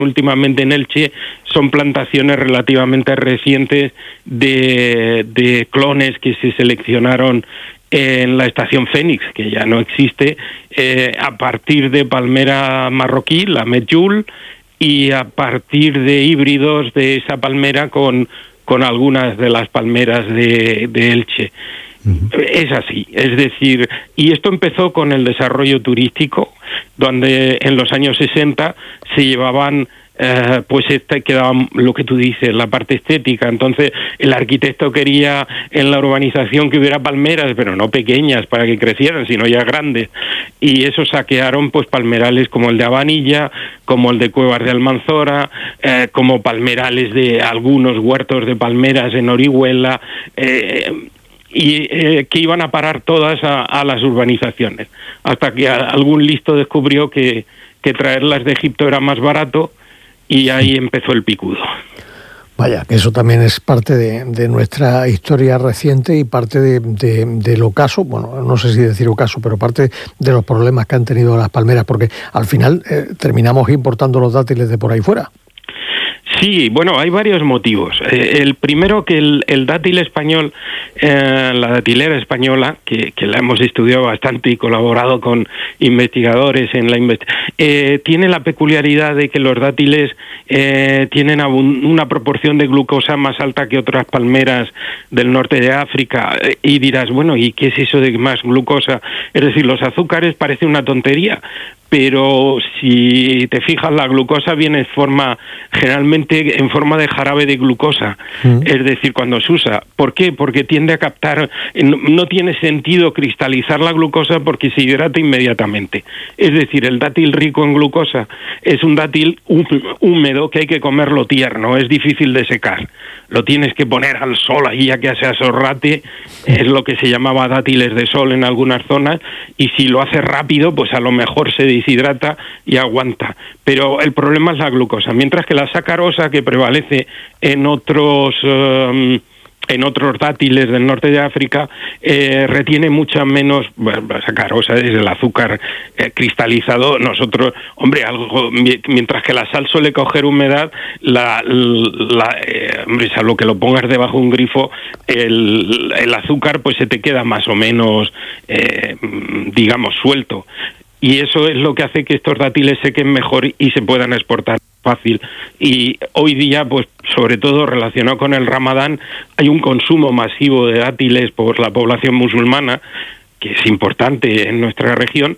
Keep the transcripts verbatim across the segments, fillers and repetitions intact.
últimamente en Elche son plantaciones relativamente recientes de, de clones que se seleccionaron en la estación Fénix, que ya no existe, eh, a partir de palmera marroquí, la Medjool, y a partir de híbridos de esa palmera con, con algunas de las palmeras de, de Elche. Uh-huh. Es así, es decir, y esto empezó con el desarrollo turístico, donde en los años sesenta se llevaban Uh, pues este quedaba lo que tú dices, la parte estética. Entonces el arquitecto quería en la urbanización que hubiera palmeras, pero no pequeñas para que crecieran, sino ya grandes. Y eso saquearon pues palmerales como el de Abanilla, como el de Cuevas de Almanzora, eh, como palmerales de algunos huertos de palmeras en Orihuela, eh, y eh, que iban a parar todas a, a las urbanizaciones, hasta que a, algún listo descubrió que, que traerlas de Egipto era más barato. Y ahí empezó el picudo. Vaya, que eso también es parte de, de nuestra historia reciente y parte de, de, del ocaso, bueno, no sé si decir ocaso, pero parte de los problemas que han tenido las palmeras, porque al final eh, terminamos importando los dátiles de por ahí fuera. Sí, bueno, hay varios motivos. Eh, el primero, que el, el dátil español, eh, la datilera española, que, que la hemos estudiado bastante y colaborado con investigadores en la investigación, eh, tiene la peculiaridad de que los dátiles eh, tienen un, una proporción de glucosa más alta que otras palmeras del norte de África. Eh, y dirás, bueno, ¿y qué es eso de más glucosa? Es decir, los azúcares parece una tontería, pero si te fijas, la glucosa viene en forma, generalmente en forma de jarabe de glucosa, mm. es decir, cuando se usa. ¿Por qué? Porque tiende a captar, no, no tiene sentido cristalizar la glucosa porque se hidrata inmediatamente. Es decir, el dátil rico en glucosa es un dátil húmedo que hay que comerlo tierno, es difícil de secar. Lo tienes que poner al sol ahí ya que se asorrate, es lo que se llamaba dátiles de sol en algunas zonas, y si lo hace rápido, pues a lo mejor se deshidrata y aguanta. Pero el problema es la glucosa, mientras que la sacarosa, que prevalece en otros... Um, en otros dátiles del norte de África, eh, retiene mucha menos, bueno, sacarosa es el azúcar eh, cristalizado. Nosotros, hombre, algo, mientras que la sal suele coger humedad, la, la eh, hombre, salvo que lo pongas debajo de un grifo, el, el azúcar pues se te queda más o menos, eh, digamos, suelto. Y eso es lo que hace que estos dátiles sequen mejor y se puedan exportar fácil. Y hoy día, pues sobre todo relacionado con el Ramadán, hay un consumo masivo de dátiles por la población musulmana, que es importante en nuestra región,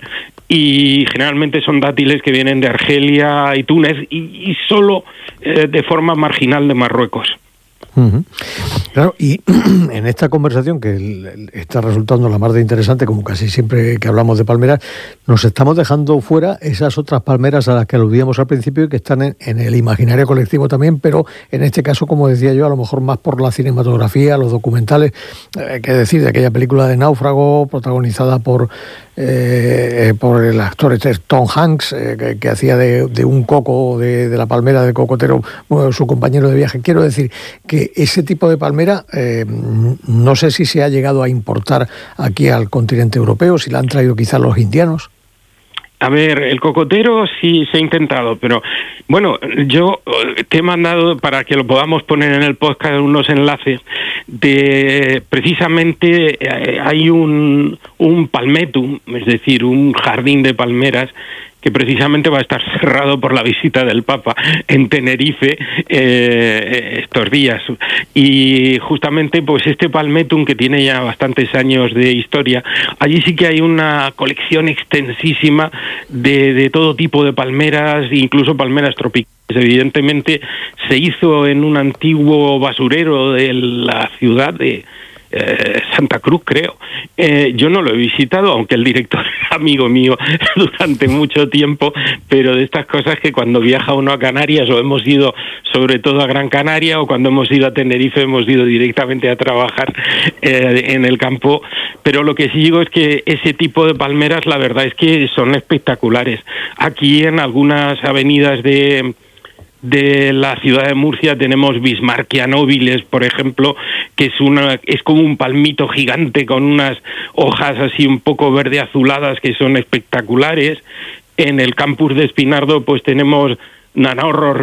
y generalmente son dátiles que vienen de Argelia y Túnez, y, y solo eh, de forma marginal de Marruecos. Uh-huh. Claro, y en esta conversación que está resultando la más de interesante, como casi siempre que hablamos de palmeras, nos estamos dejando fuera esas otras palmeras a las que aludíamos al principio y que están en, en el imaginario colectivo también, pero en este caso, como decía yo, a lo mejor más por la cinematografía, los documentales, eh, qué decir de aquella película de Náufrago protagonizada por eh, por el actor este Tom Hanks, eh, que, que hacía de, de un coco, de, de la palmera de cocotero, bueno, su compañero de viaje. Quiero decir que ese tipo de palmera, eh, no sé si se ha llegado a importar aquí al continente europeo, si la han traído quizás los indianos. A ver, el cocotero sí se ha intentado, pero bueno, yo te he mandado para que lo podamos poner en el podcast unos enlaces de precisamente eh, hay un, un palmetum, es decir, un jardín de palmeras que precisamente va a estar cerrado por la visita del Papa en Tenerife eh, estos días. Y justamente pues este palmetum, que tiene ya bastantes años de historia, allí sí que hay una colección extensísima de, de todo tipo de palmeras, incluso palmeras tropicales. Evidentemente se hizo en un antiguo basurero de la ciudad de Eh, Santa Cruz, creo. Eh, yo no lo he visitado, aunque el director es amigo mío durante mucho tiempo, pero de estas cosas que cuando viaja uno a Canarias, o hemos ido sobre todo a Gran Canaria, o cuando hemos ido a Tenerife, hemos ido directamente a trabajar eh, en el campo. Pero lo que sí digo es que ese tipo de palmeras, la verdad es que son espectaculares. Aquí en algunas avenidas de... de la ciudad de Murcia tenemos Bismarckia nobiles, por ejemplo, que es una es como un palmito gigante con unas hojas así un poco verde azuladas que son espectaculares. En el campus de Espinardo pues tenemos Nanahorro